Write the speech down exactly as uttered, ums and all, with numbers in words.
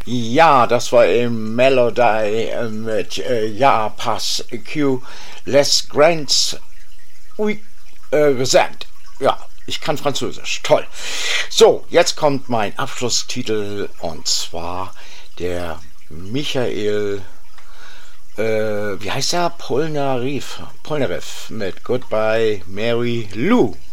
Ja, das war eben Melody äh, mit äh, Ja, Pass, Q, Les Grands, oui, äh, gesagt. Ja, ich kann Französisch, toll. So, jetzt kommt mein Abschlusstitel und zwar der Michael, äh, wie heißt er? Polnareff, Polnareff mit Goodbye Mary Lou.